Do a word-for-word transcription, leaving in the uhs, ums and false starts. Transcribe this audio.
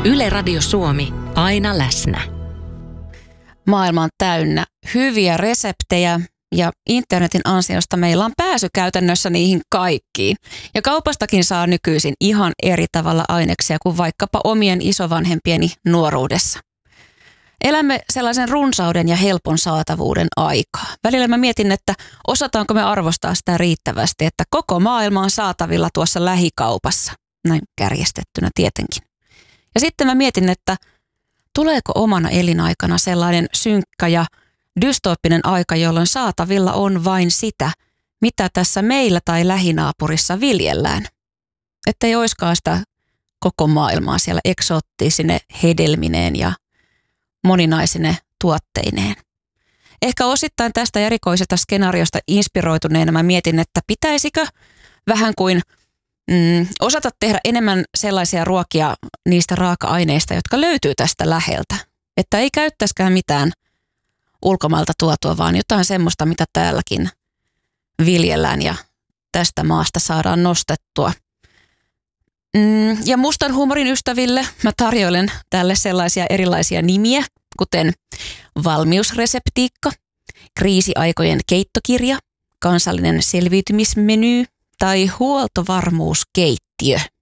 Yle Radio Suomi, aina läsnä. Maailma on täynnä hyviä reseptejä ja internetin ansiosta meillä on pääsy käytännössä niihin kaikkiin. Ja kaupastakin saa nykyisin ihan eri tavalla aineksia kuin vaikkapa omien isovanhempieni nuoruudessa. Elämme sellaisen runsauden ja helpon saatavuuden aikaa. Välillä mä mietin, että osataanko me arvostaa sitä riittävästi, että koko maailma on saatavilla tuossa lähikaupassa. Näin kärjestettynä tietenkin. Ja sitten mä mietin, että tuleeko omana elinaikana sellainen synkkä ja dystooppinen aika, jolloin saatavilla on vain sitä, mitä tässä meillä tai lähinaapurissa viljellään. Että ei oiskaan sitä koko maailmaa siellä eksoottisine hedelmineen ja moninaisine tuotteineen. Ehkä osittain tästä erikoisesta skenaariosta inspiroituneena mä mietin, että pitäisikö vähän kuin mm, osata tehdä enemmän sellaisia ruokia niistä raaka-aineista, jotka löytyy tästä läheltä. Että ei käyttäisikään mitään ulkomailta tuotua, vaan jotain semmoista, mitä täälläkin viljellään ja tästä maasta saadaan nostettua. Mm, ja mustan huumorin ystäville mä tarjoilen tälle sellaisia erilaisia nimiä, kuten valmiusreseptiikka, kriisiaikojen keittokirja, kansallinen selviytymismeny tai huoltovarmuuskeittiö.